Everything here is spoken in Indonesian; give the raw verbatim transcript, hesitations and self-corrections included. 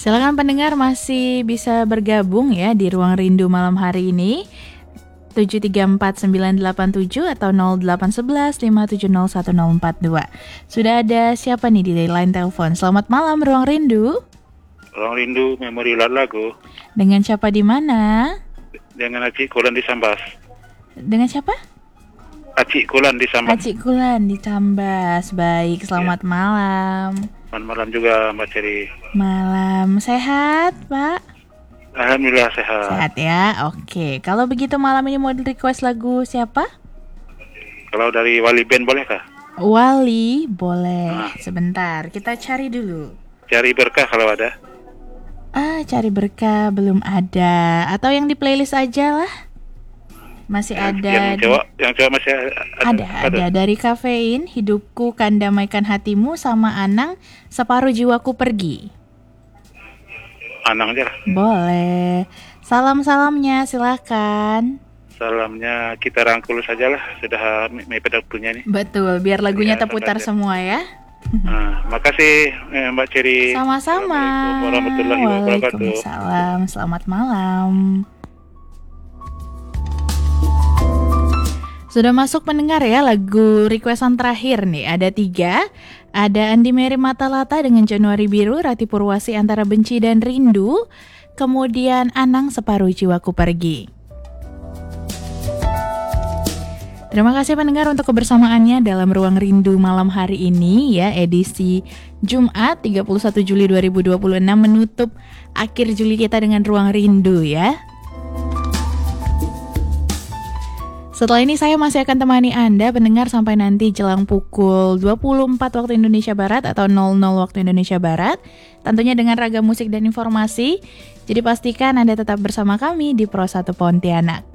Silakan pendengar masih bisa bergabung ya di Ruang Rindu malam hari ini. tujuh tiga empat sembilan delapan tujuh atau nol delapan satu satu lima tujuh nol satu nol empat dua. Sudah ada siapa nih di line telepon? Selamat malam Ruang Rindu. Ruang Rindu Memori Lagu. Dengan siapa di mana? Dengan Aci Kulan di Sambas. Dengan siapa? Aci Kulan di Sambas. Aci Kulan di Sambas. Baik, selamat ya. malam. Selamat malam juga Mbak Ceri. Malam sehat, Pak? Alhamdulillah sehat. Sehat ya, oke. Kalau begitu malam ini mau request lagu siapa? Kalau dari Wali Band bolehkah? Wali, boleh. Nah. Sebentar, kita cari dulu. Cari berkah kalau ada. Ah, cari berkah belum ada. Atau yang di playlist aja lah. Masih yang, ada. Yang di... cowok, yang cowok masih ada. Ada, ada. ada. Dari Kafein, Hidupku Kan Damaikan Hatimu, sama Anang, Separuh Jiwaku Pergi. Anang aja lah. Boleh. Salam-salamnya silakan. Salamnya kita rangkul sajalah, sudah mepet waktunya nih. Betul, biar lagunya ya, terputar semua ya. Nah, makasih eh, Mbak Ceri. Sama-sama. Assalamualaikum warahmatullahi wabarakatuh. Waalaikumsalam. Selamat malam. Sudah masuk pendengar ya lagu requestan terakhir nih. Ada tiga. Ada Andi Mary Matalata dengan Januari Biru, Rati Purwasi Antara Benci dan Rindu, kemudian Anang Separuh Jiwaku Pergi. Terima kasih pendengar untuk kebersamaannya dalam Ruang Rindu malam hari ini ya, edisi Jumat tiga puluh satu Juli dua ribu dua puluh enam, menutup akhir Juli kita dengan Ruang Rindu ya. Setelah ini saya masih akan temani Anda pendengar sampai nanti jelang pukul dua puluh empat waktu Indonesia Barat atau nol nol waktu Indonesia Barat, tentunya dengan ragam musik dan informasi. Jadi pastikan Anda tetap bersama kami di Pro satu Pontianak.